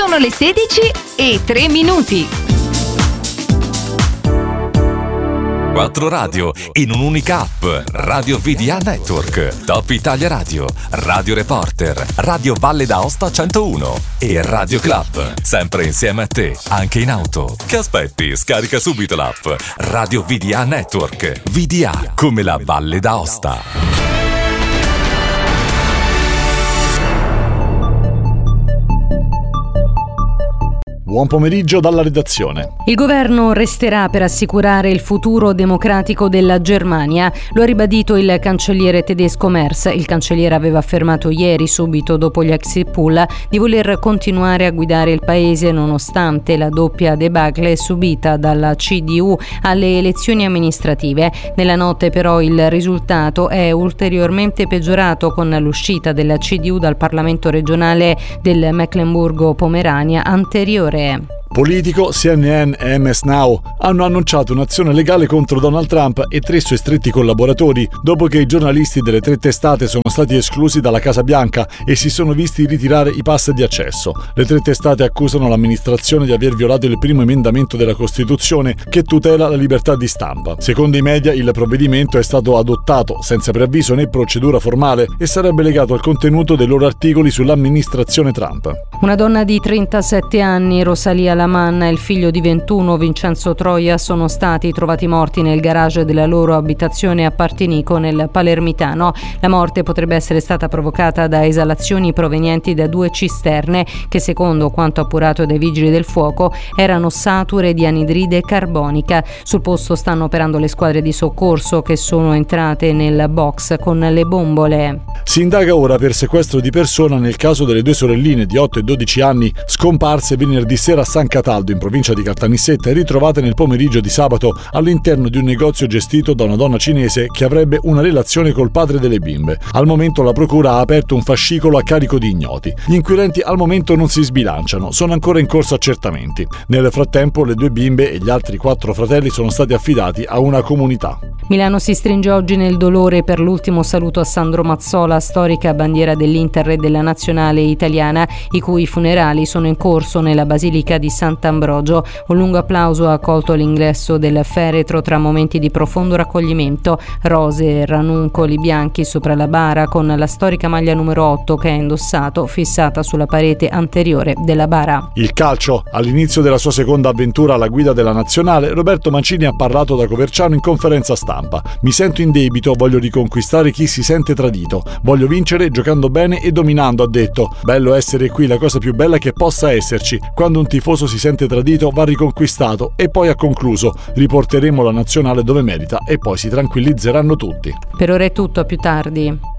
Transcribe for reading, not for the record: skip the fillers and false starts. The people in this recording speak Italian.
Sono le 16:03. 4 radio in un'unica app. Radio VDA Network, Top Italia Radio, Radio Reporter, Radio Valle d'Aosta 101 e Radio Club. Sempre insieme a te, anche in auto. Che aspetti? Scarica subito l'app Radio VDA Network. VDA come la Valle d'Aosta. Buon pomeriggio dalla redazione. Il governo resterà per assicurare il futuro democratico della Germania. Lo ha ribadito il cancelliere tedesco Merz. Il cancelliere aveva affermato ieri, subito dopo gli exit poll, di voler continuare a guidare il paese nonostante la doppia debacle subita dalla CDU alle elezioni amministrative. Nella notte però il risultato è ulteriormente peggiorato con l'uscita della CDU dal Parlamento regionale del Mecklenburgo-Pomerania anteriore. Politico, CNN e MS Now hanno annunciato un'azione legale contro Donald Trump e 3 suoi stretti collaboratori dopo che i giornalisti delle 3 testate sono stati esclusi dalla Casa Bianca e si sono visti ritirare i pass di accesso. Le 3 testate accusano l'amministrazione di aver violato il primo emendamento della Costituzione che tutela la libertà di stampa. Secondo i media il provvedimento è stato adottato senza preavviso né procedura formale e sarebbe legato al contenuto dei loro articoli sull'amministrazione Trump. Una donna di 37 anni, Rosalia Lamanna, e il figlio di 21, Vincenzo Troia, sono stati trovati morti nel garage della loro abitazione a Partinico, nel Palermitano. La morte potrebbe essere stata provocata da esalazioni provenienti da 2 cisterne che, secondo quanto appurato dai vigili del fuoco, erano sature di anidride carbonica. Sul posto stanno operando le squadre di soccorso che sono entrate nel box con le bombole. Si indaga ora per sequestro di persona nel caso delle 2 sorelline di 8 e 12 anni scomparse venerdì sera a San Cataldo, in provincia di Caltanissetta, e ritrovate nel pomeriggio di sabato all'interno di un negozio gestito da una donna cinese che avrebbe una relazione col padre delle bimbe. Al momento la procura ha aperto un fascicolo a carico di ignoti. Gli inquirenti al momento non si sbilanciano, sono ancora in corso accertamenti. Nel frattempo le 2 bimbe e gli altri 4 fratelli sono stati affidati a una comunità. Milano si stringe oggi nel dolore per l'ultimo saluto a Sandro Mazzola, storica bandiera dell'Inter e della nazionale italiana, i cui funerali sono in corso nella Basilica di Sant'Ambrogio. Un lungo applauso ha accolto l'ingresso del feretro tra momenti di profondo raccoglimento, rose e ranuncoli bianchi sopra la bara con la storica maglia numero 8 che ha indossato fissata sulla parete anteriore della bara. Il calcio. All'inizio della sua seconda avventura alla guida della nazionale, Roberto Mancini ha parlato da Coverciano in conferenza stampa. Mi sento in debito, voglio riconquistare chi si sente tradito, voglio vincere giocando bene e dominando, ha detto. Bello essere qui, la cosa più bella che possa esserci. Quando un tifoso si sente tradito va riconquistato, e poi ha concluso: riporteremo la nazionale dove merita e poi si tranquillizzeranno tutti. Per ora è tutto, a più tardi.